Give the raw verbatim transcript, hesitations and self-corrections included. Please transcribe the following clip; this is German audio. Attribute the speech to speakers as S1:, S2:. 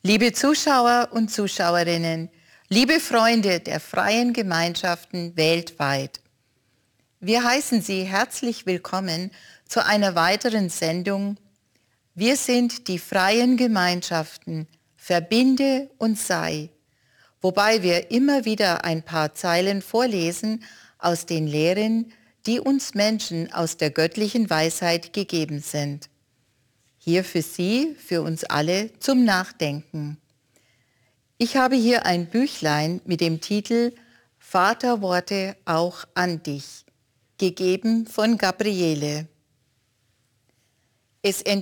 S1: Liebe Zuschauer und Zuschauerinnen, liebe Freunde der freien Gemeinschaften weltweit, wir heißen Sie herzlich willkommen zu einer weiteren Sendung. Wir sind die freien Gemeinschaften, verbinde und sei, wobei wir immer wieder ein paar Zeilen vorlesen aus den Lehren, die uns Menschen aus der göttlichen Weisheit gegeben sind. Hier für Sie, für uns alle zum Nachdenken. Ich habe hier ein Büchlein mit dem Titel Vaterworte auch an dich, gegeben von Gabriele. Es